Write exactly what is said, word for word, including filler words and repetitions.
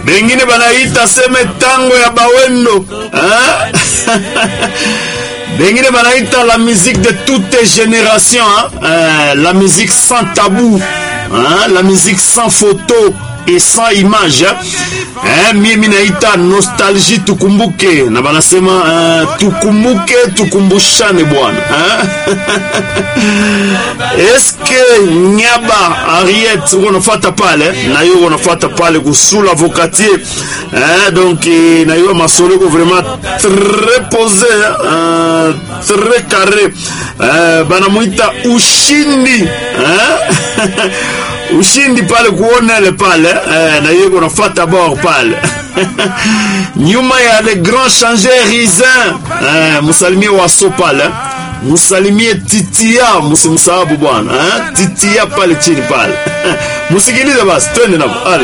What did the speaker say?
bengine banaita seme tango ya bawendo, hein? Bengine banaita la musique de toutes les générations, hein? Euh, la musique sans tabou, hein? La musique sans photo et sans image, hein? Eh, mimi naita nostalgie tukumbuke na banasema uh, tukumbuke tukumbushane bwana, hein? Eske Nyaba Ariette unafuata pale na hiyo unafuata pale kusula vocatier, hein? Donc na hiyo masolo vraiment très posé, euh, très carré, euh, banamuita ushindi, hein? Ushindi pale kuona ile pale, eh, na yeye unafuata bord pale. Nyuma ya le grand changeur Rizin, eh, musalimie waso pale, musalimie Titia, musimsahabu bwana, eh, Titia pale chini pale. Musikilize basi, twende nabo. Ale.